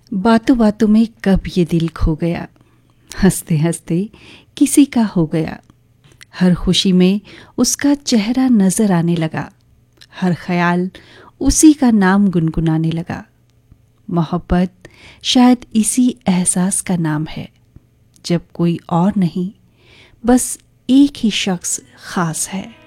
बातों बातों में कब ये दिल खो गया, हंसते हंसते किसी का हो गया। हर खुशी में उसका चेहरा नजर आने लगा, हर ख्याल उसी का नाम गुनगुनाने लगा। मोहब्बत शायद इसी एहसास का नाम है, जब कोई और नहीं, बस एक ही शख्स खास है।